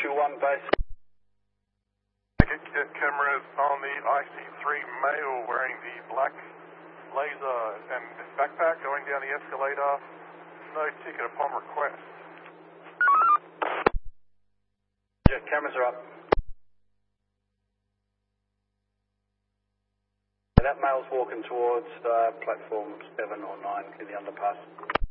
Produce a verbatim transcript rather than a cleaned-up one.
two one base. Ticket cameras on the I C three male wearing the black laser and backpack going down the escalator. No ticket upon request. Yeah, cameras are up. That male's walking towards uh, platform seven or nine in the underpass.